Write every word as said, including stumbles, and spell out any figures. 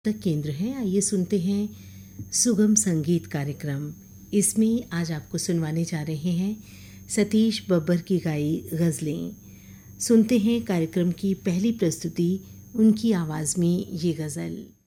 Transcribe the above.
तक केंद्र है। आइए सुनते हैं सुगम संगीत कार्यक्रम। इसमें आज आपको सुनवाने जा रहे हैं सतीश बब्बर की गाई गज़लें। सुनते हैं कार्यक्रम की पहली प्रस्तुति, उनकी आवाज़ में ये गज़ल।